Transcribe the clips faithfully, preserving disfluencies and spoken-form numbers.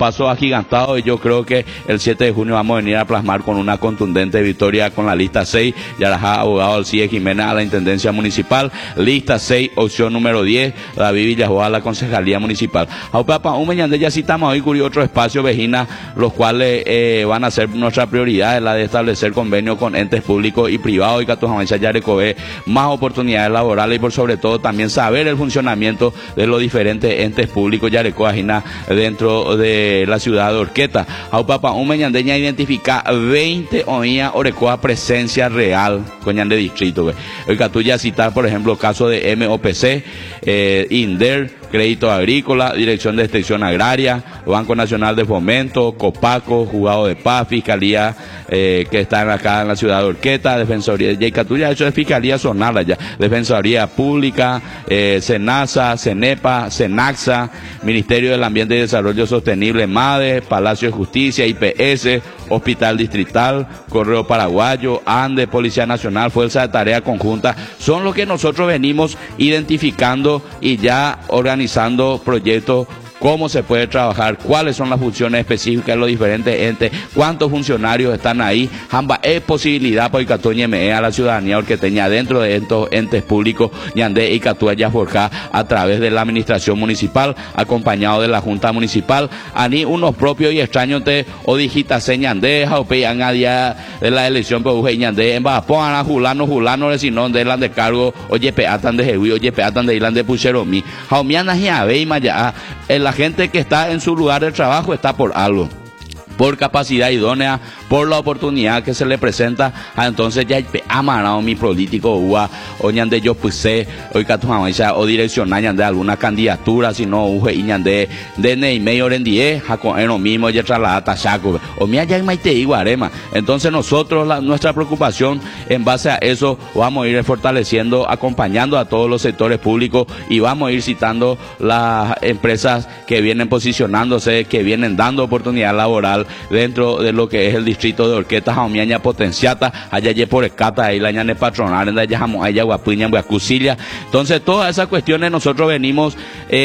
pasos agigantados y yo creo que el siete de junio vamos a venir a plasmar con una contundente victoria con la lista seis, Yarajá, abogado Alcide Jiménez a la Intendencia Municipal, lista seis, opción número diez, David Villajoa a la Concejalía Municipal. Aupapa, un meñande ya citamos hoy curio otro espacio vejina, los cuales eh, van a ser nuestra prioridad, la de establecer convenios con entes públicos y privados y Catujamaisa Yarecové, más oportunidades laborales y por sobre todo también saber el funcionamiento de los diferentes entes públicos Yarecoajina dentro de la ciudad de Orqueta. Aupapa, un meñandeña identifica veinte oía Orecoa presencia real con ñande distrito. El Catuya citar, por ejemplo, caso de M O P C, eh, INDER, Crédito Agrícola, Dirección de Extensión Agraria, Banco Nacional de Fomento, Copaco, Juzgado de Paz, Fiscalía eh, que están acá en la ciudad de Orqueta, Defensoría, y Catuya, eso es Fiscalía Zonal allá, Defensoría Pública, eh, SENASA, CENEPA, SENAXA, Ministerio del Ambiente y Desarrollo Sostenible, MADE, Palacio de Justicia, I P S, Hospital Distrital, Correo Paraguayo, ANDE, Policía Nacional, Fuerza de Tarea Conjunta, son los que nosotros venimos identificando y ya organizando proyectos, cómo se puede trabajar, cuáles son las funciones específicas de los diferentes entes, cuántos funcionarios están ahí. Jamba es posibilidad para Icatuña M E a la ciudadanía orqueteña dentro de estos entes públicos, Ñandé y Catuaya Forjá a través de la administración municipal, acompañado de la Junta Municipal, ani unos propios y extraños te o digita se Ñandé, jaupe a día de la elección por Uge Ñandé, en Bajapón a Julano, Julano, de Sinón, de Lan de Cargo, oye peatan de Jehui, oye peatan de Ilan de Pucheromi, jaumiana Jiabe y Maya, la gente que está en su lugar de trabajo está por algo, por capacidad idónea, por la oportunidad que se le presenta. Ah, entonces ya amarado mi político ua o ñande yo puse hoy Catujamaisa o direccionar ñande alguna candidatura, sino uje y ñande de Neymey Orendie jaco en lo mismo ya trasladata chaco o mía ya maite iguarema. Entonces nosotros la, nuestra preocupación en base a eso vamos a ir fortaleciendo, acompañando a todos los sectores públicos y vamos a ir citando las empresas que vienen posicionándose, que vienen dando oportunidad laboral dentro de lo que es el distrito de Orqueta, Jaumiaña Potenciata, allá ye por Escata, ahí la ñane patronal, en allá jamo, allá Guapiña, Guacusilia. Entonces todas esas cuestiones nosotros venimos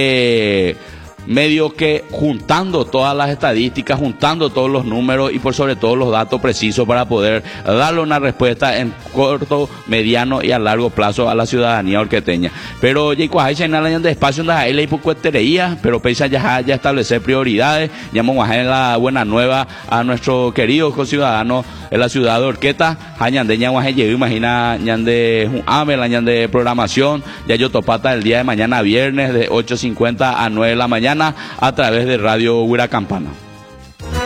eh, medio que juntando todas las estadísticas, juntando todos los números y por sobre todo los datos precisos para poder darle una respuesta en corto, mediano y a largo plazo a la ciudadanía orqueteña. Pero ya cuajay se nalan de espacio donde hay ley cuetereía, pero pesa ya ya establecer prioridades, llamamos a la buena nueva a nuestro querido ciudadano en la ciudad de Orqueta, Hañandeña Guajay llegó, imagina ñande un ame la ñande programación, ya yo topata el día de mañana viernes de ocho cincuenta a nueve de la mañana a través de Radio Huiracampana.